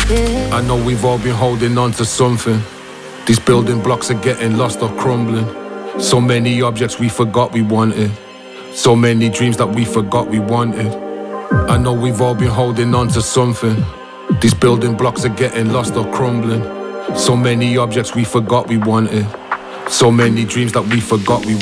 I know we've all been holding on to something. These building blocks are getting lost or crumbling. So many objects we forgot we wanted. So many dreams that we forgot we wanted. I know we've all been holding on to something. These building blocks are getting lost or crumbling. So many objects we forgot we wanted. So many dreams that we forgot we